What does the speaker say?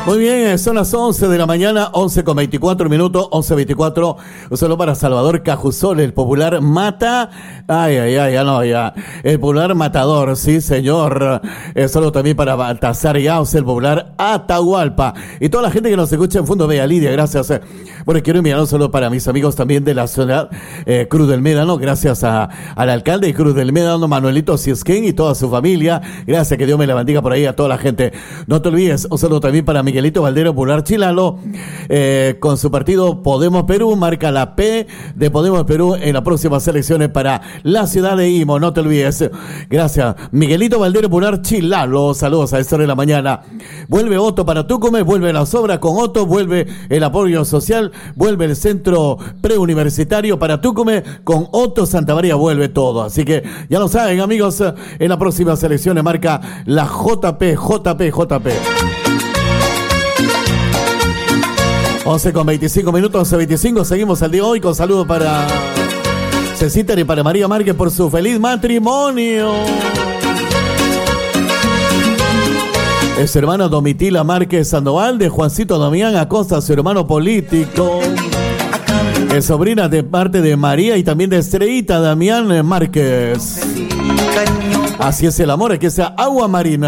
Muy bien, son las 11 de la mañana, 11:24, 11:24. Un saludo para Salvador Cajusol, el popular mata. El popular matador, sí, señor. Solo también para Baltasar Yaus, el popular Atahualpa. Y toda la gente que nos escucha en Fundo Bella Lidia, gracias. Bueno, quiero enviar un saludo para mis amigos también de la ciudad Cruz del Médano, gracias al alcalde de Cruz del Médano, Manuelito Ciesquén, y toda su familia. Gracias, que Dios me la bendiga por ahí a toda la gente. No te olvides, un saludo también para Miguelito Valdero, popular chilalo, con su partido Podemos Perú, marca la P de Podemos Perú en las próximas elecciones para la ciudad de Imo. No te olvides. Gracias, Miguelito Valdero, popular chilalo. Saludos a esta hora de la mañana. Vuelve Otto para Tucumán, vuelve las obras con Otto, vuelve el apoyo social, vuelve el centro preuniversitario para Tucumán con Otto Santa María, vuelve todo. Así que ya lo saben, amigos, en las próximas elecciones marca la JP. 11:25, 11:25. Seguimos al día de hoy con saludos para Cecita y para María Márquez por su feliz matrimonio. Es hermano Domitila Márquez Sandoval, de Juancito Damián Acosta, su hermano político. Es sobrina de parte de María y también de Estrellita Damián Márquez. Así es el amor, que sea agua marina.